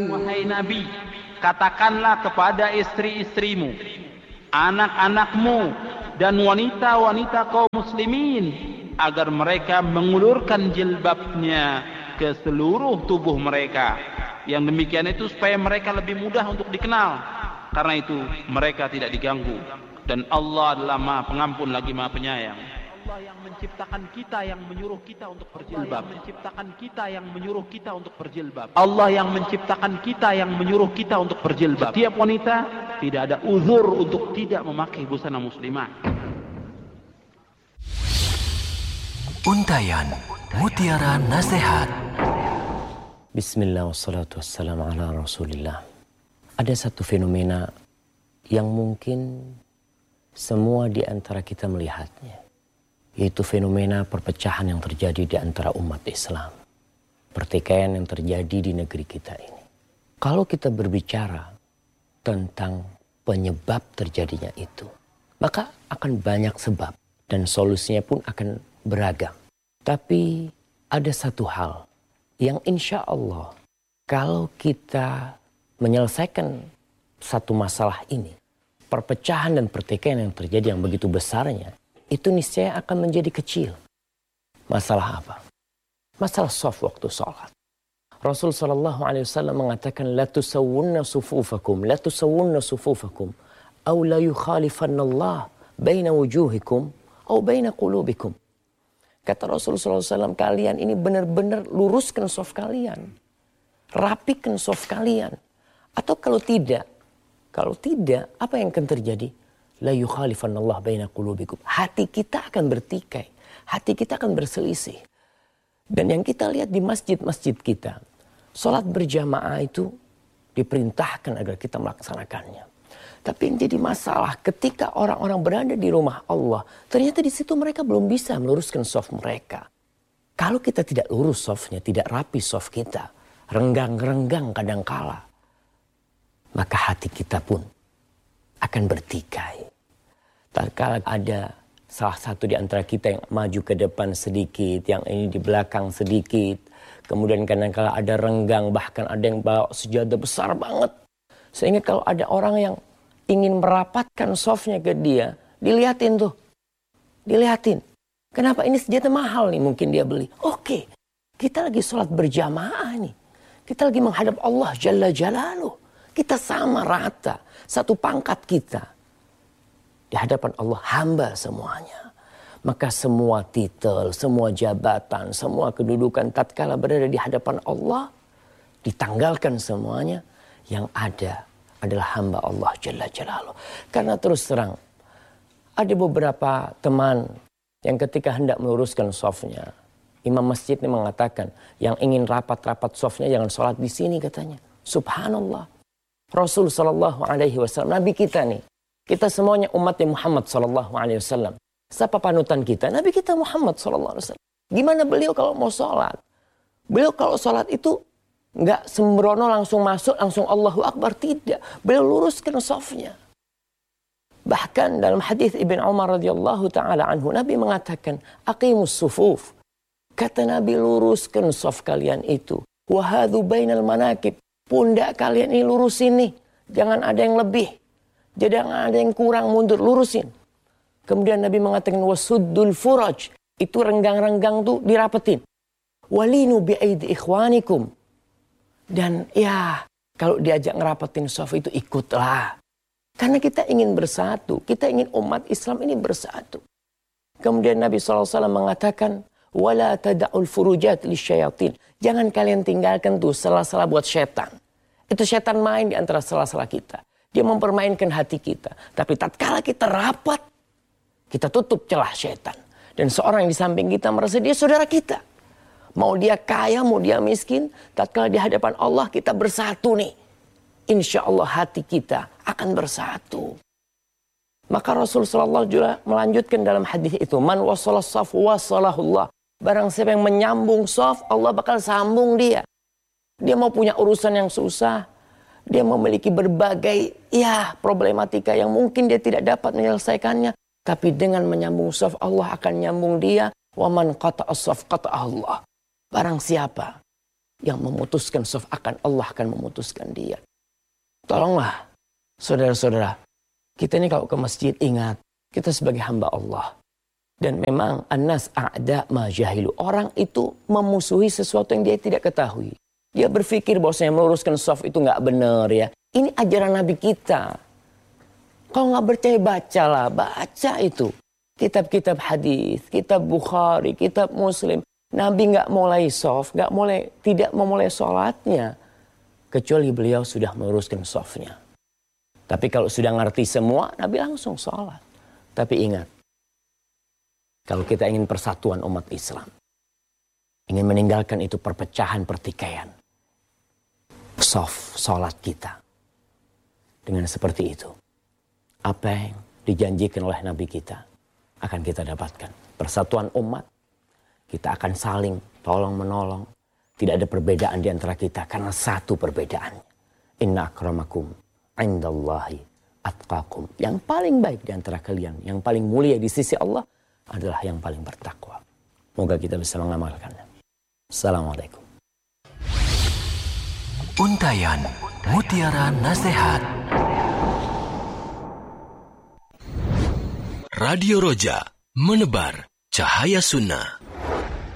Wahai Nabi, katakanlah kepada istri-istrimu, anak-anakmu, dan wanita-wanita kaum muslimin agar mereka mengulurkan jilbabnya ke seluruh tubuh mereka. Yang demikian itu supaya mereka lebih mudah untuk dikenal. Karena itu mereka tidak diganggu. Dan Allah adalah Maha Pengampun lagi Maha Penyayang. Allah yang menciptakan kita yang menyuruh kita untuk berjilbab. Menciptakan kita yang menyuruh kita untuk berjilbab. Allah yang menciptakan kita yang menyuruh kita untuk berjilbab. Setiap wanita tidak ada uzur untuk tidak memakai busana muslimah. Untayan Mutiara Nasihat. Bismillah wassalatu wassalamu ala rasulillah. Ada satu fenomena yang mungkin semua di antara kita melihatnya, yaitu fenomena perpecahan yang terjadi di antara umat Islam. Pertikaian yang terjadi di negeri kita ini. Kalau kita berbicara tentang penyebab terjadinya itu, maka akan banyak sebab dan solusinya pun akan beragam. Tapi ada satu hal yang insya Allah kalau kita menyelesaikan satu masalah ini, perpecahan dan pertikaian yang terjadi yang begitu besarnya, itu niscaya akan menjadi kecil. Masalah apa? Masalah shaf waktu sholat. Rasul SAW mengatakan, La tusawwunna sufufakum, la tusawwunna sufufakum, aw la yukhalifanna Allah baina wujuhikum, aw baina qulubikum. Kata Rasul SAW, kalian ini benar-benar luruskan shaf kalian. Rapikan shaf kalian. Atau kalau tidak, apa yang akan terjadi? La yukhalifanallah baina qulubikum. Hati kita akan bertikai. Hati kita akan berselisih. Dan yang kita lihat di masjid-masjid kita, sholat berjamaah itu diperintahkan agar kita melaksanakannya. Tapi yang jadi masalah ketika orang-orang berada di rumah Allah, ternyata di situ mereka belum bisa meluruskan shaf mereka. Kalau kita tidak lurus shafnya, tidak rapi shaf kita, renggang-renggang kadangkala, maka hati kita pun akan bertikai. Tatkala ada salah satu di antara kita yang maju ke depan sedikit, yang ini di belakang sedikit, kemudian kadang-kala ada renggang, bahkan ada yang bawa sejadah besar banget. Sehingga kalau ada orang yang ingin merapatkan shafnya ke dia, dilihatin tuh. Dilihatin. Kenapa ini sejadah mahal nih mungkin dia beli. Oke, kita lagi sholat berjamaah nih. Kita lagi menghadap Allah Jalla Jalaluh. Kita sama rata, satu pangkat kita. Di hadapan Allah hamba semuanya. Maka semua titel, semua jabatan, semua kedudukan tatkala berada di hadapan Allah, ditanggalkan semuanya. Yang ada adalah hamba Allah Jalla Jalaluh. Karena terus terang, ada beberapa teman yang ketika hendak meluruskan shafnya, imam masjid ini mengatakan, yang ingin rapat-rapat shafnya jangan sholat di sini katanya. Subhanallah. Rasul SAW, Nabi kita nih. Kita semuanya umatnya Muhammad SAW. Siapa panutan kita? Nabi kita Muhammad SAW. Gimana beliau kalau mau sholat? Beliau kalau sholat itu nggak sembrono langsung masuk, langsung Allahu Akbar. Tidak. Beliau luruskan shafnya. Bahkan dalam hadis Ibn Umar radhiyallahu ta'ala anhu, Nabi mengatakan, Aqimus sufuf. Kata Nabi, luruskan shaf kalian itu. Wahadu bainal manakib. Pundak kalian ini lurusin nih. Jangan ada yang lebih. Jangan ada yang kurang, mundur. Lurusin. Kemudian Nabi mengatakan, wasuddul furaj. Itu renggang-renggang tuh dirapetin. Walinu bi'aidi ikhwanikum. Dan ya, kalau diajak ngerapetin shaf itu ikutlah. Karena kita ingin bersatu. Kita ingin umat Islam ini bersatu. Kemudian Nabi SAW mengatakan, wala tada'ul furujat lisyayatin. Jangan kalian tinggalkan tuh sela-sela buat setan. Itu setan main di antara sela-sela kita. Dia mempermainkan hati kita. Tapi tatkala kita rapat, kita tutup celah setan. Dan seorang yang di samping kita merasa dia saudara kita. Mau dia kaya, mau dia miskin, tatkala di hadapan Allah kita bersatu nih. Insya Allah hati kita akan bersatu. Maka Rasulullah juga melanjutkan dalam hadis itu, man wasalas shaf wasalahullah. Barang siapa yang menyambung shaf, Allah bakal sambung dia. Dia mau punya urusan yang susah. Dia memiliki berbagai problematika yang mungkin dia tidak dapat menyelesaikannya. Tapi dengan menyambung shaf, Allah akan nyambung dia. Wa man qata'a shaf qata'a Allah. Barang siapa yang memutuskan saf, Allah akan memutuskan dia. Tolonglah saudara-saudara, kita ini kalau ke masjid ingat, kita sebagai hamba Allah. Dan memang an-nas a'da ma jahilu. Orang itu memusuhi sesuatu yang dia tidak ketahui. Dia berpikir bahwasanya meluruskan saf itu nggak benar ya. Ini ajaran Nabi kita. Kalau nggak percaya bacalah, baca itu. Kitab-kitab hadis, kitab Bukhari, kitab Muslim. Nabi nggak mulai saf, tidak memulai sholatnya. Kecuali beliau sudah meluruskan safnya. Tapi kalau sudah ngerti semua, Nabi langsung sholat. Tapi ingat, kalau kita ingin persatuan umat Islam, ingin meninggalkan itu perpecahan, pertikaian, saf, sholat kita. Dengan seperti itu, apa yang dijanjikan oleh Nabi kita akan kita dapatkan. Persatuan umat, kita akan saling tolong-menolong. Tidak ada perbedaan di antara kita karena satu perbedaannya. Inna akramakum indallahi atqakum. Yang paling baik di antara kalian, yang paling mulia di sisi Allah adalah yang paling bertakwa. Moga kita bisa mengamalkannya. Assalamualaikum. Untayan Mutiara Nasihat. Radio Roja, menebar cahaya sunnah.